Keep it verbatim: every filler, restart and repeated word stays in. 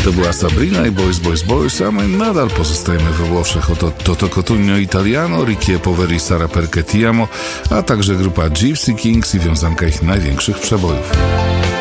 To była Sabrina i Boys, Boys, Boys, a my nadal pozostajemy we Włoszech. Oto Toto Cotugno Italiano, Ricky Poveri, Sara Perché Ti Amo, a także grupa Gypsy Kings i wiązanka ich największych przebojów.